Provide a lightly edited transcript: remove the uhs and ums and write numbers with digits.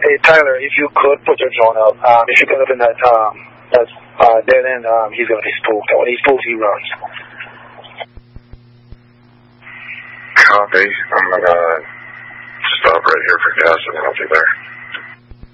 Hey, Tyler, if you could put your drone up, if you can open that dead end, he's going to be spooked. When he's spooked, he runs. Copy. I'm going to stop right here for gas and I'll be there.